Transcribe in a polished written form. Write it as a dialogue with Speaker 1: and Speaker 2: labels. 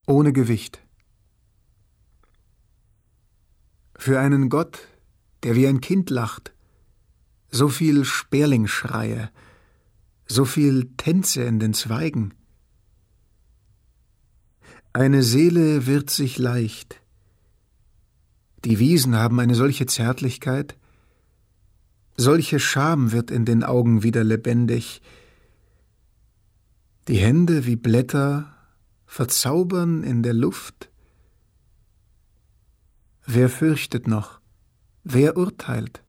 Speaker 1: Ohne Gewicht. Für einen Gott, der wie ein Kind lacht, so viel Sperlingsschreie, so viel Tänze in den Zweigen. Eine Seele wird sich leicht. Die Wiesen haben eine solche Zärtlichkeit, solche Scham wird in den Augen wieder lebendig. Die Hände wie Blätter verzaubern in der Luft. Wer fürchtet noch? Wer urteilt?